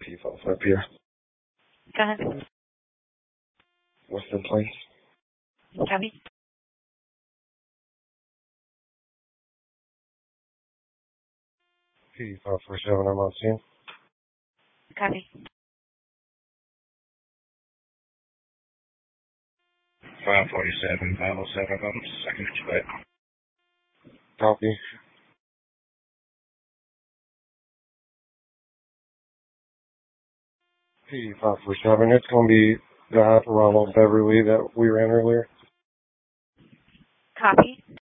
P5 up here. Go ahead. What's the place? Copy. P547, I'm on scene. Copy. 547, 507, I'm second to it. Copy. P547, it's going to be the Ronald Beverly that we ran earlier. Copy.